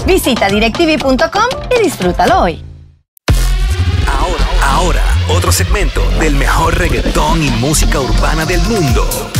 Visita directv.com y disfrútalo hoy. Ahora, otro segmento del mejor reggaetón y música urbana del mundo.